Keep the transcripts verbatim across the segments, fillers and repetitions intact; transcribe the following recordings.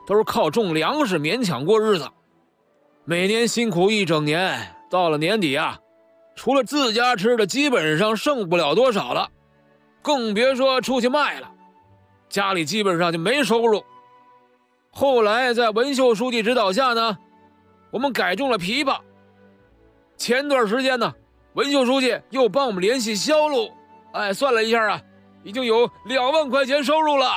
都是靠种粮食勉强过日子，每年辛苦一整年，到了年底啊，除了自家吃的，基本上剩不了多少了，更别说出去卖了，家里基本上就没收入。后来在文秀书记指导下呢，我们改种了枇杷。前段时间呢，文秀书记又帮我们联系销路，哎，算了一下啊，已经有两万块钱收入了。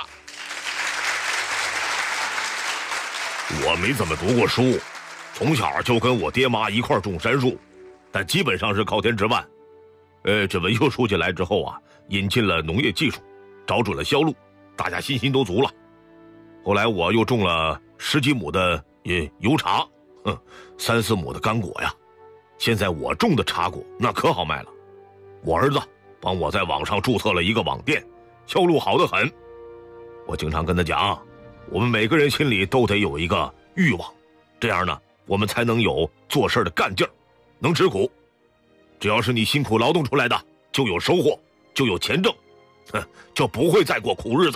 我没怎么读过书，从小就跟我爹妈一块种杉树，但基本上是靠天吃饭。呃，这文秀书记来之后啊，引进了农业技术，找准了销路，大家信心都足了。后来我又种了十几亩的呃油茶，哼，三四亩的干果呀。现在我种的茶果那可好卖了，我儿子帮我在网上注册了一个网店，销路好得很。我经常跟他讲，我们每个人心里都得有一个欲望，这样呢，我们才能有做事的干劲儿，能吃苦。只要是你辛苦劳动出来的，就有收获，就有钱挣，哼，就不会再过苦日子。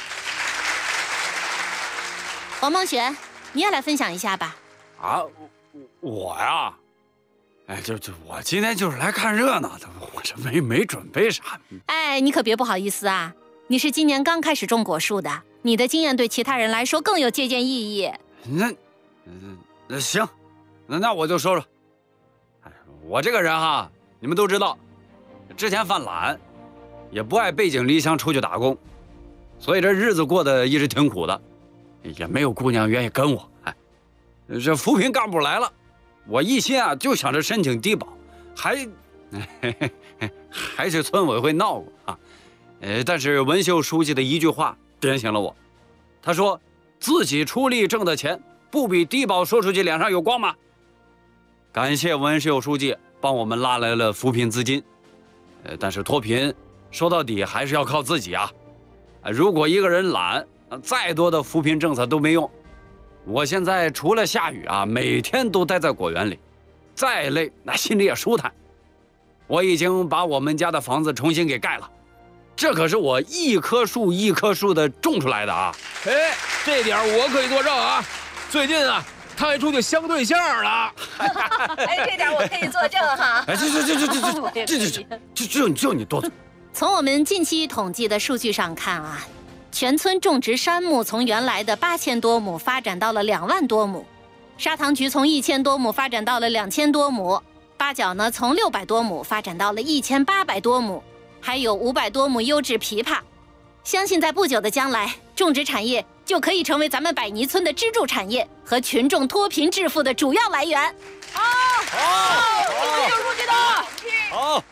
王梦雪，你也来分享一下吧。 啊，我呀，哎，就就我今天就是来看热闹的，我这没没准备啥。 哎，你可别不好意思啊，你是今年刚开始种果树的，你的经验对其他人来说更有借鉴意义。 那，嗯，那行，那那我就说说。哎，我这个人哈，你们都知道，之前犯懒，也不爱背井离乡出去打工，所以这日子过得一直挺苦的，也没有姑娘愿意跟我。哎，这扶贫干部来了，我一心啊就想着申请低保，还还去村委会闹过啊。呃，但是文秀书记的一句话点醒了我，他说自己出力挣的钱不比低保说出去脸上有光吗？感谢文秀书记帮我们拉来了扶贫资金，呃，但是脱贫说到底还是要靠自己啊。如果一个人懒，再多的扶贫政策都没用。我现在除了下雨啊，每天都待在果园里，再累那心里也舒坦。我已经把我们家的房子重新给盖了，这可是我一棵树一棵树的种出来的啊！ 哎，这点我可以作证啊！最近啊，他还出去相对象了。 哎，这点我可以作证哈！ 哎，这这这这这这这这这这就你就你多嘴。 从我们近期统计的数据上看啊，全村种植杉木从原来的八千多亩发展到了两万多亩，砂糖橘从一千多亩发展到了两千多亩，八角呢从六百多亩发展到了一千八百多亩，还有五百多亩优质枇杷。相信在不久的将来，种植产业就可以成为咱们百泥村的支柱产业和群众脱贫致富的主要来源。 好，好，文秀书记的好。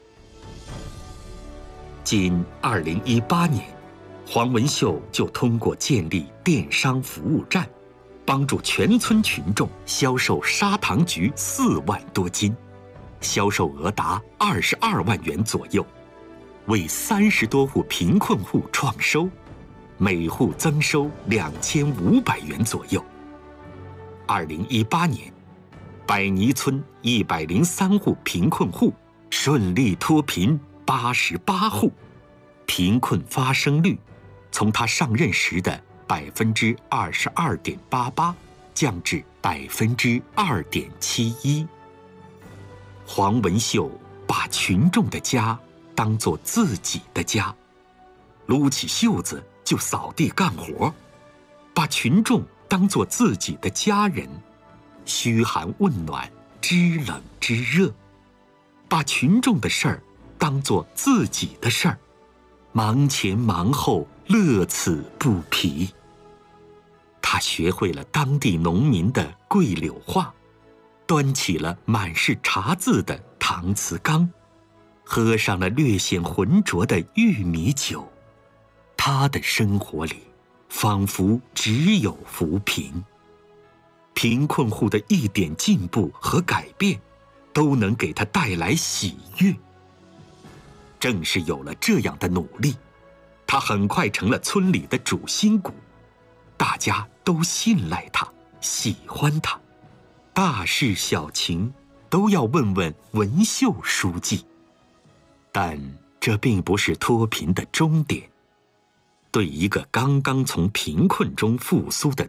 仅二零一八年，黄文秀就通过建立电商服务站，帮助全村群众销售砂糖橘四万多斤，销售额达二十二万元左右，为三十多户贫困户创收，每户增收两千五百元左右。二零一八年，百泥村一百零三户贫困户顺利脱贫八十八户，贫困发生率从他上任时的百分之二十二点八八降至百分之二点七一。黄文秀把群众的家当作自己的家，撸起袖子就扫地干活，把群众当作自己的家人，嘘寒问暖，知冷知热，把群众的事儿当作自己的事儿，忙前忙后，乐此不疲。他学会了当地农民的桂柳话，端起了满是茶渍的搪瓷缸，喝上了略显浑浊的玉米酒。他的生活里仿佛只有扶贫，贫困户的一点进步和改变都能给他带来喜悦。正是有了这样的努力，他很快成了村里的主心骨，大家都信赖他，喜欢他，大事小情都要问问文秀书记。但这并不是脱贫的终点。对一个刚刚从贫困中复苏的